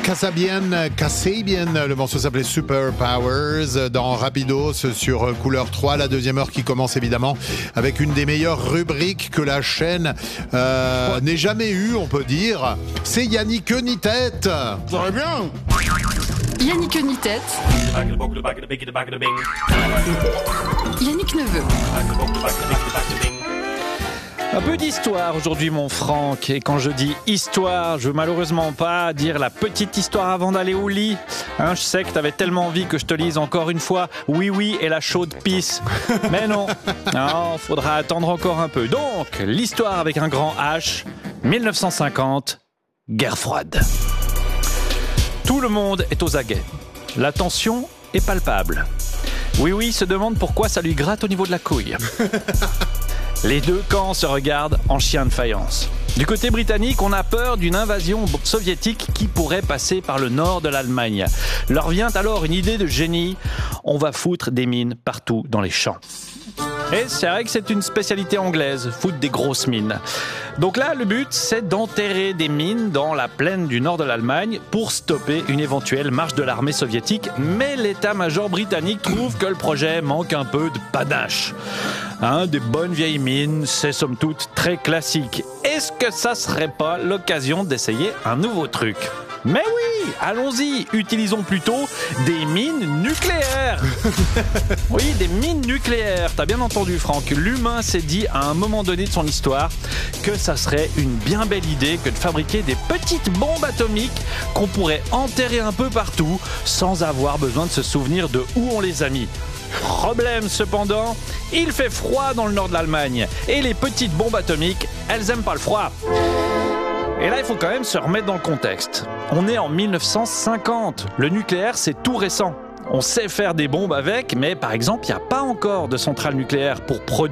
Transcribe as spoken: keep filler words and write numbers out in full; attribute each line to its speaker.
Speaker 1: Kasabian, Kasabian, le morceau s'appelait Super Powers dans Rapidos sur Couleur trois, la deuxième heure qui commence évidemment avec une des meilleures rubriques que la chaîne euh, n'ait jamais eue, on peut dire. C'est Yannick Ni-Tête.
Speaker 2: Ça va bien.
Speaker 3: Yannick Ni-Tête. Yannick Neveu.
Speaker 4: Un peu d'histoire aujourd'hui, mon Franck. Et quand je dis histoire, je veux malheureusement pas dire la petite histoire avant d'aller au lit. Hein, je sais que t'avais tellement envie que je te lise encore une fois Oui Oui et la chaude pisse. Mais non, non, faudra attendre encore un peu. Donc, l'histoire avec un grand H, dix-neuf cent cinquante, guerre froide. Tout le monde est aux aguets. La tension est palpable. Oui Oui se demande pourquoi ça lui gratte au niveau de la couille. Les deux camps se regardent en chien de faïence. Du côté britannique, on a peur d'une invasion soviétique qui pourrait passer par le nord de l'Allemagne. Leur vient alors une idée de génie. On va foutre des mines partout dans les champs. Et c'est vrai que c'est une spécialité anglaise, foutre des grosses mines. Donc là, le but, c'est d'enterrer des mines dans la plaine du nord de l'Allemagne pour stopper une éventuelle marche de l'armée soviétique. Mais l'état-major britannique trouve que le projet manque un peu de panache. Hein, des bonnes vieilles mines, c'est somme toute très classique. Est-ce que ça serait pas l'occasion d'essayer un nouveau truc ? Mais oui, allons-y, utilisons plutôt des mines nucléaires. Oui, des mines nucléaires, t'as bien entendu Franck. L'humain s'est dit à un moment donné de son histoire que ça serait une bien belle idée que de fabriquer des petites bombes atomiques qu'on pourrait enterrer un peu partout sans avoir besoin de se souvenir de où on les a mis. Problème cependant, il fait froid dans le nord de l'Allemagne et les petites bombes atomiques, elles aiment pas le froid. Et là, il faut quand même se remettre dans le contexte. On est en dix-neuf cent cinquante. Le nucléaire, c'est tout récent. On sait faire des bombes avec, mais par exemple, il n'y a pas encore de centrale nucléaire pour produire